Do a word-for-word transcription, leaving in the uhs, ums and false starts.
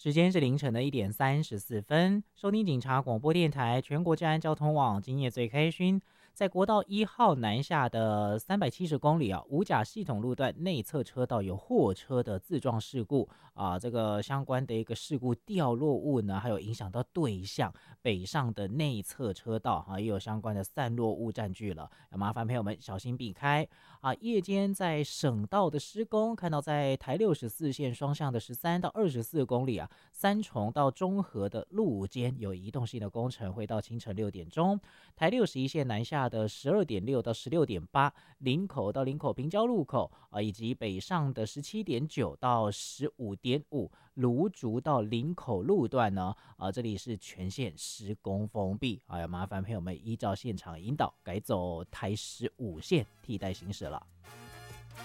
时间是凌晨的一点三十四分，收听警察广播电台全国治安交通网，今夜最开心。在国道一号南下的三百七十公里啊，五甲系统路段内侧车道有货车的自撞事故啊，这个相关的一个事故掉落物呢，还有影响到对向北上的内侧车道啊，也有相关的散落物占据了，要麻烦朋友们小心避开啊。夜间在省道的施工，看到在台六十四线双向的十三到二十四公里啊，三重到中和的路间有移动性的工程，会到清晨六点钟。台六十一线南下的十二点六到十六点八，林口到林口平交路口啊，以及北上的十七点九到十五点五，芦竹到林口路段呢，啊，这里是全线施工封闭，啊，要麻烦朋友们依照现场引导改走台十五线替代行驶了。